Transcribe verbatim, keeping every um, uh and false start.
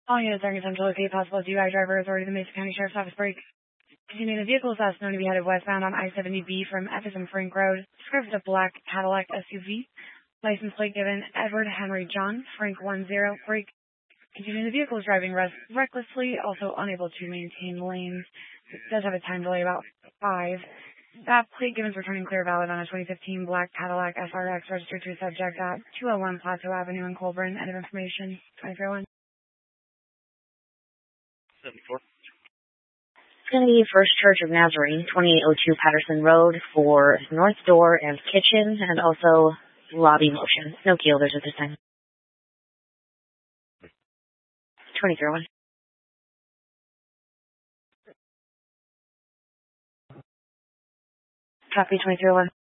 All units are attempting to locate possible D U I driver. Authority of the Mesa County Sheriff's Office break. Continuing the vehicle is last known to be headed westbound on I seventy B from F S M Frank Road. Described as a black Cadillac S U V. License plate given Edward Henry John, Frank one zero, break. Continuing the vehicle is driving res- recklessly, also unable to maintain lanes. It does have a time delay about five. That plate given is returning clear valid on a twenty fifteen black Cadillac S R X registered to a subject at two oh one Plateau Avenue in Colburn. End of information. twenty-three oh one. seventy-four. It's going to be First Church of Nazarene, twenty-eight oh two Patterson Road for North Door and Kitchen, and also lobby motion. No key holders at this time. twenty-three oh one. Copy, twenty-three oh one.